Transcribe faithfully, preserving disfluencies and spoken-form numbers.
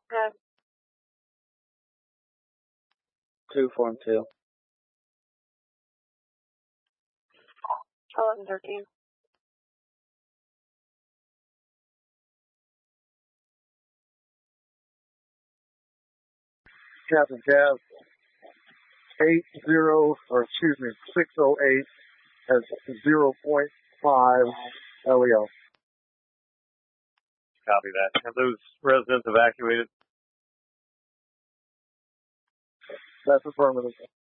Uh, Two, form two. eleven thirteen. Captain Cav, eight zero, or excuse me, six oh eight has zero point five L E L. Copy that. Have those residents evacuated? That's affirmative.